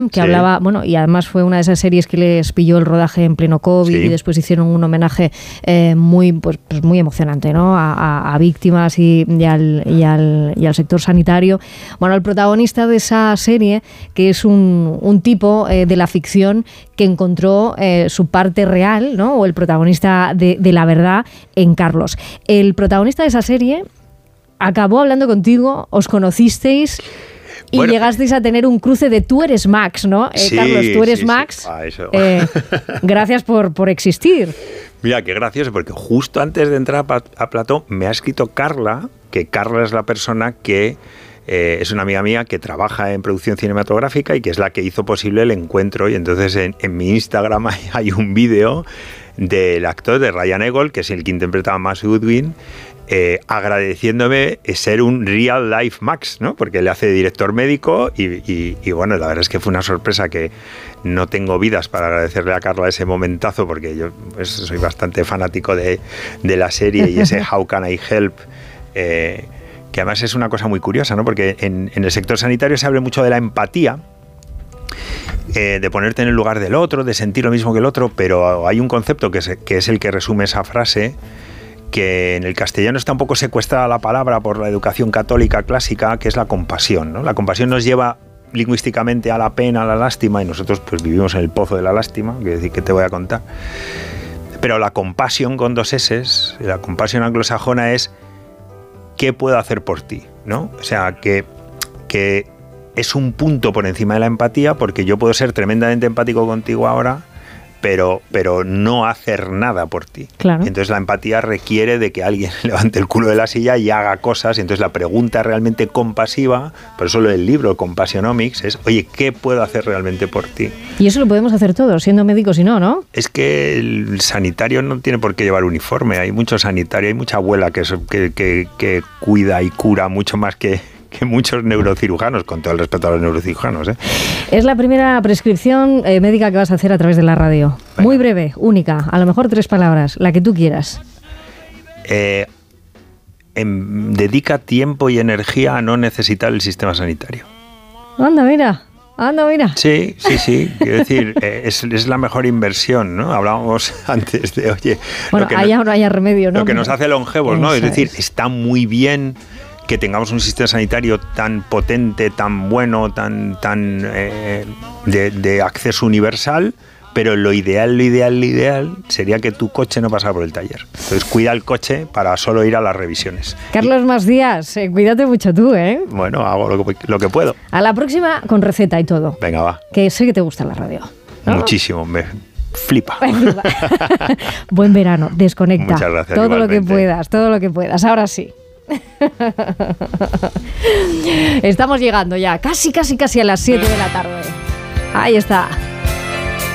que hablaba, bueno, y además fue una de esas series que les pilló el rodaje en pleno COVID y después hicieron un homenaje muy emocionante, ¿no? A víctimas y al sector sanitario. Bueno, el protagonista de esa serie, que es un tipo de la ficción que encontró su parte real, ¿no? O el protagonista de la verdad en Carlos. El protagonista de esa serie acabó hablando contigo, os conocisteis y llegasteis a tener un cruce de tú eres Max, ¿no? Carlos, tú eres Max. Gracias por existir. Mira, qué gracioso, porque justo antes de entrar a plató me ha escrito Carla, que Carla es la persona que es una amiga mía que trabaja en producción cinematográfica y que es la que hizo posible el encuentro. Y entonces en mi Instagram hay un vídeo del actor de Ryan Eggold, que es el que interpretaba a Max Goodwin, agradeciéndome ser un real life Max, ¿no? Porque le hace de director médico y bueno, la verdad es que fue una sorpresa que no tengo vidas para agradecerle a Carla ese momentazo, porque yo pues, soy bastante fanático de la serie y ese How Can I Help, que además es una cosa muy curiosa, ¿no? Porque en el sector sanitario se habla mucho de la empatía, de ponerte en el lugar del otro, de sentir lo mismo que el otro, pero hay un concepto que es el que resume esa frase, que en el castellano está un poco secuestrada la palabra por la educación católica clásica, que es la compasión, ¿no? La compasión nos lleva lingüísticamente a la pena, a la lástima, y nosotros pues vivimos en el pozo de la lástima, que decir, ¿qué te voy a contar? Pero la compasión con dos eses, la compasión anglosajona es ¿qué puedo hacer por ti? ¿No? O sea, que es un punto por encima de la empatía, porque yo puedo ser tremendamente empático contigo ahora, pero no hacer nada por ti. Claro. Entonces la empatía requiere de que alguien levante el culo de la silla y haga cosas. Y entonces la pregunta realmente compasiva, por eso el libro Compassionomics es, oye, ¿qué puedo hacer realmente por ti? Y eso lo podemos hacer todos, siendo médicos y no. Es que el sanitario no tiene por qué llevar uniforme. Hay mucho sanitario, hay mucha abuela que cuida y cura mucho más que muchos neurocirujanos, con todo el respeto a los neurocirujanos, ¿eh? Es la primera prescripción médica que vas a hacer a través de la radio. Venga. Muy breve, única, a lo mejor 3 palabras, la que tú quieras. Dedica tiempo y energía a no necesitar el sistema sanitario. Anda, mira. Sí. Quiero decir, es la mejor inversión, ¿no? Hablábamos antes de, oye... Bueno, allá no haya remedio, ¿no? Lo que nos hace longevos, ¿no? Es decir, está muy bien que tengamos un sistema sanitario tan potente, tan bueno, tan de acceso universal, pero lo ideal sería que tu coche no pasara por el taller. Entonces cuida el coche para solo ir a las revisiones. Carlos Masdías, cuídate mucho tú, ¿eh? Bueno, hago lo que puedo. A la próxima con receta y todo. Venga, va. Que sé que te gusta la radio, ¿no? Muchísimo, me flipa. Buen verano, desconecta. Muchas gracias. Todo lo que puedas. Ahora sí. Estamos llegando ya, casi a las 7 de la tarde. Ahí está.